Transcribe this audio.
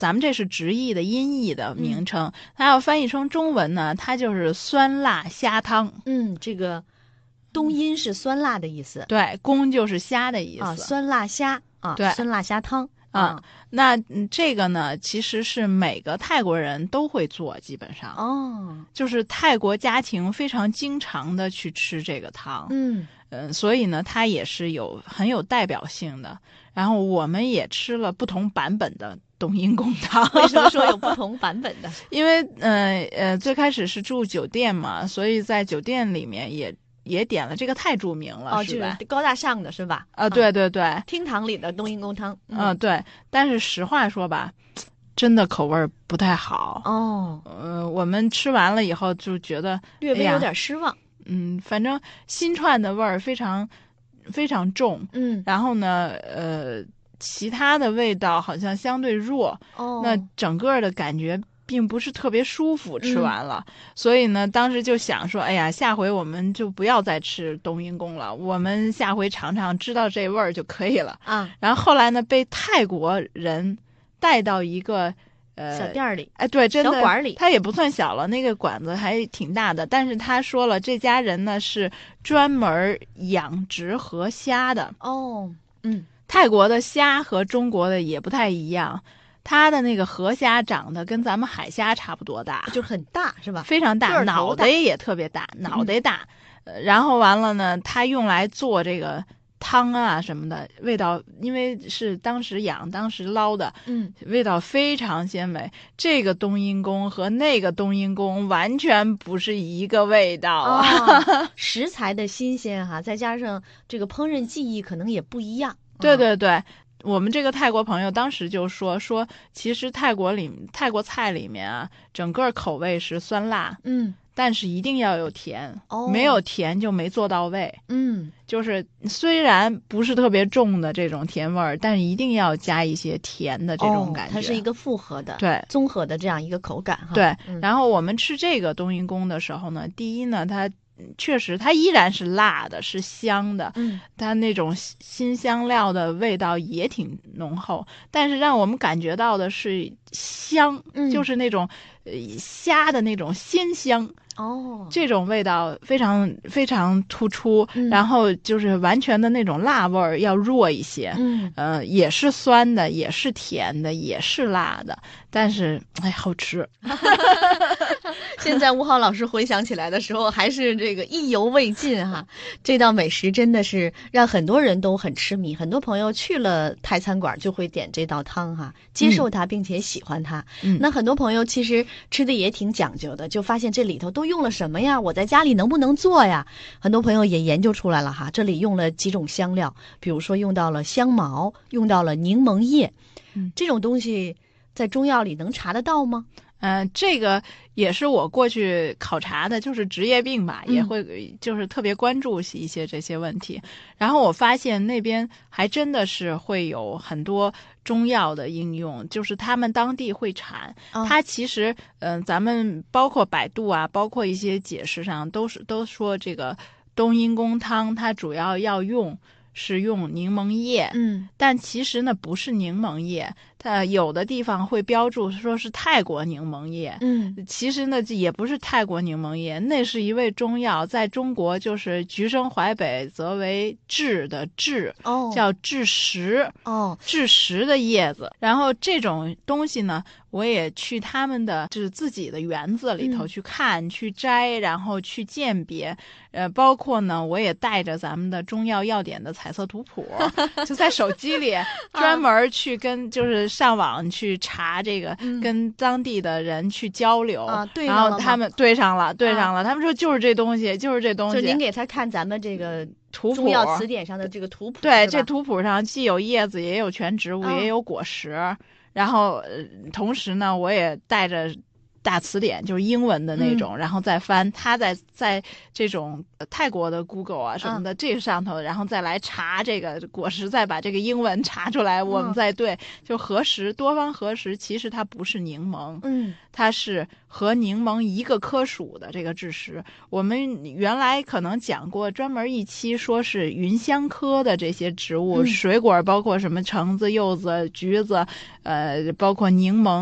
咱们这是直译的音译的名称，它要翻译成中文呢，它就是酸辣虾汤。 这个东音是酸辣的意思， 对，公就是虾的意思， 酸辣虾对， 酸辣虾汤那这个呢，其实是每个泰国人都会做，基本上就是泰国家庭非常经常的去吃这个汤，所以呢，它也是很有代表性的。然后我们也吃了不同版本的冬阴功汤。 为什么说有不同版本的？ 因为最开始是住酒店嘛，所以在酒店里面也点了这个，太著名了，是吧？ 就是高大上的是吧？ 对对对， 厅堂里的冬阴功汤。 对。但是实话说吧，真的口味不太好。我们吃完了以后就觉得略微有点失望。 反正新串的味儿非常非常重。然后呢，其他的味道好像相对弱。那整个的感觉并不是特别舒服，吃完了。所以呢，当时就想说，哎呀，下回我们就不要再吃冬阴功了，我们下回尝尝，知道这味儿就可以了。然后后来呢，被泰国人带到一个小店里， 对，真的小馆里， 它也不算小了，那个馆子还挺大的。但是他说了，这家人呢是专门养殖河虾的。泰国的虾和中国的也不太一样，它的那个河虾长得跟咱们海虾差不多大， 就是很大，是吧？ 非常大，脑袋也特别大，脑袋大。然后完了呢，它用来做这个汤啊什么的，味道因为是当时养当时捞的，味道非常鲜美。这个冬阴功和那个冬阴功完全不是一个味道食材的新鲜再加上这个烹饪技艺可能也不一样。 对对对，我们这个泰国朋友当时就说，其实泰国菜里面整个口味是酸辣，但是一定要有甜，没有甜就没做到位。就是虽然不是特别重的这种甜味儿，但是一定要加一些甜的这种感觉。 它是一个复合的， 对， 综合的这样一个口感对，然后我们吃这个冬阴功的时候呢，第一呢，它确实它依然是辣的，是香的，它那种辛香料的味道也挺浓厚，但是让我们感觉到的是香，就是那种虾的那种鲜香。这种味道非常非常突出，然后就是完全的那种辣味儿要弱一些，也是酸的，也是甜的，也是辣的，但是好吃。 现在吴昊老师回想起来的时候，还是这个意犹未尽这道美食真的是让很多人都很痴迷，很多朋友去了泰餐馆就会点这道汤接受它并且喜欢它。那很多朋友其实吃的也挺讲究的，就发现这里头都用了什么呀？我在家里能不能做呀？很多朋友也研究出来了这里用了几种香料，比如说用到了香茅，用到了柠檬叶，这种东西在中药里能查得到吗？ 这个也是我过去考察的，就是职业病吧，也会就是特别关注一些这些问题。然后我发现那边还真的是会有很多中药的应用，就是他们当地会产。它其实咱们包括百度包括一些解释上都说这个冬阴功汤它主要是用柠檬叶，但其实呢不是柠檬叶，它有的地方会标注说是泰国柠檬叶，其实呢也不是泰国柠檬叶，那是一味中药，在中国就是橘生淮北则为枳的枳，叫枳实，枳实的叶子。然后这种东西呢，我也去他们的就是自己的园子里头去看、去摘，然后去鉴别，包括呢，我也带着咱们的中药药典的彩色图谱，就在手机里专门去就是上网去查这个，跟当地的人去交流然后他们对上了，他们说就是这东西，就您给他看咱们这个图谱， 中药词典上的这个图谱， 对，这图谱上既有叶子，也有全植物，也有果实。然后同时呢，我也带着大词典，就是英文的那种，然后再翻，他在这种泰国的 Google 啊什么的这个上头，然后再来查这个果实，再把这个英文查出来，我们再对，就核实，多方核实，其实它不是柠檬，它是和柠檬一个科属的这个栉石。我们原来可能讲过专门一期，说是芸香科的这些植物，水果包括什么橙子、柚子、橘子，包括柠檬。